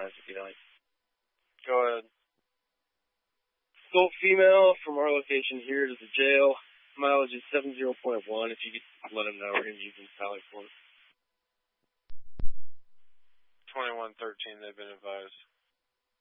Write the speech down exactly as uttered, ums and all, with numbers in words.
advised if you like. Go ahead. Adult female from our location here to the jail. Mileage is seventy point one. If you could let him know, we're going to use him tally for it. twenty-one thirteen, they've been advised.